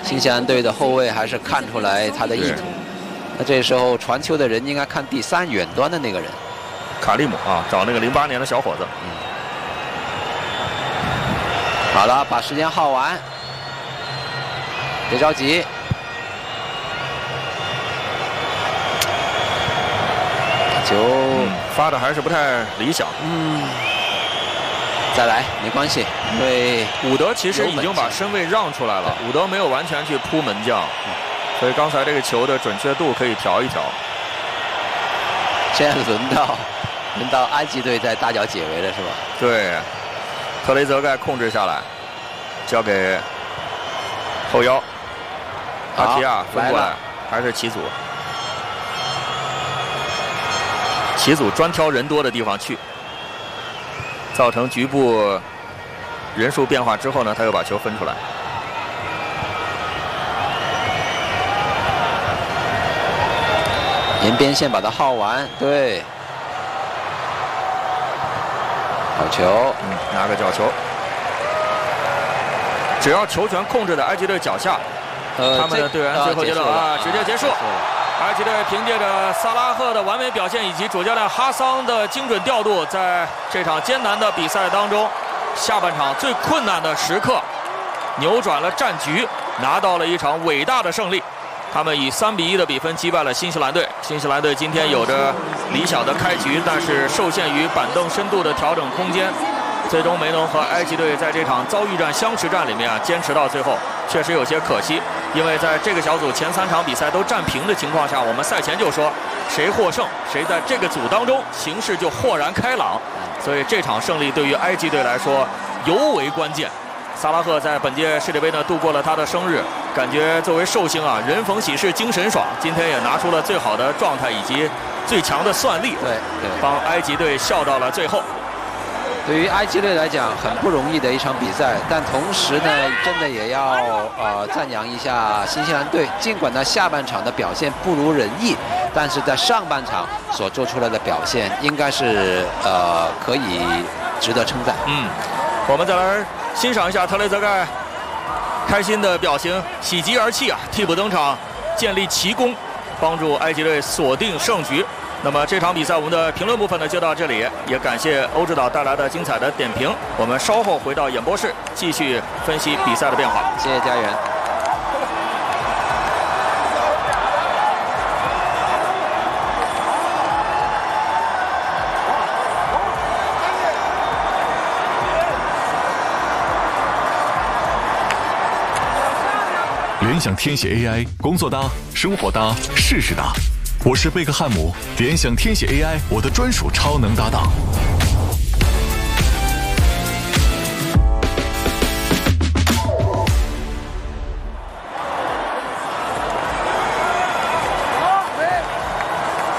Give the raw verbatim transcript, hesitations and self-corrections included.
新西兰队的后卫还是看出来他的意图。那这时候传球的人应该看第三远端的那个人， 卡利姆啊，找那个零八年的小伙子。 嗯。好了，把时间耗完，别着急。球、 嗯、发的还是不太理想。 嗯。再来没关系，因为伍德其实已经把身位让出来了，伍德没有完全去扑门将，所以刚才这个球的准确度可以调一调。 现在轮到轮到埃及队在大脚解围了，是吧？ 对，特雷泽盖控制下来，交给后腰，阿提亚分过来，还是齐祖，齐祖专挑人多的地方去。造成局部人数变化之后呢，他又把球分出来。 沿边线把它耗完，对，好球， 嗯，拿个角球。只要球权控制在埃及队脚下，呃，他们的队员最后阶段啊，直接结束。埃及队凭借着萨拉赫的完美表现以及主教练哈桑的精准调度，在这场艰难的比赛当中，下半场最困难的时刻，扭转了战局，拿到了一场伟大的胜利。他们以三比一的比分击败了新西兰队。新西兰队今天有着理想的开局，但是受限于板凳深度的调整空间，最终没能和埃及队在这场遭遇战相持战里面啊坚持到最后，确实有些可惜。因为在这个小组前三场比赛都战平的情况下，我们赛前就说谁获胜，谁在这个组当中形势就豁然开朗。所以这场胜利对于埃及队来说尤为关键。萨拉赫在本届世界杯呢度过了他的生日，感觉作为寿星啊，人逢喜事精神爽。今天也拿出了最好的状态以及最强的算力， 对对， 帮埃及队笑到了最后。 对于埃及队来讲，很不容易的一场比赛，但同时呢，真的也要呃赞扬一下新西兰队。尽管呢下半场的表现不如人意，但是在上半场所做出来的表现，应该是呃可以值得称赞。 嗯，我们再来欣赏一下特雷泽盖开心的表情，喜极而泣啊！替补登场，建立奇功，帮助埃及队锁定胜局。那么这场比赛我们的评论部分呢就到这里，也感谢欧指导带来的精彩的点评。我们稍后回到演播室继续分析比赛的变化。 谢谢家园。 联想天写 A I， 工作搭，生活搭，事事搭。我是贝克汉姆，联想天写 A I， 我的专属超能搭档。